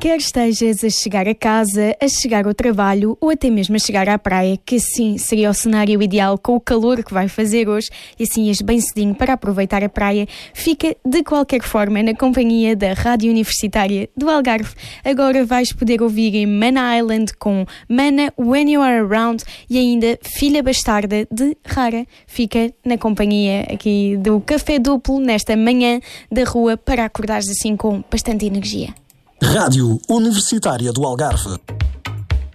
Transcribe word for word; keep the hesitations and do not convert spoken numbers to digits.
Quer estejas a chegar a casa, a chegar ao trabalho ou até mesmo a chegar à praia, que assim seria o cenário ideal com o calor que vai fazer hoje, e assim és bem cedinho para aproveitar a praia, fica de qualquer forma na companhia da Rádio Universitária do Algarve. Agora vais poder ouvir em Mana Island com Mana When You Are Around e ainda Filha Bastarda de Rara. Fica na companhia aqui do Café Duplo nesta manhã da rua para acordares assim com bastante energia. Rádio Universitária do Algarve.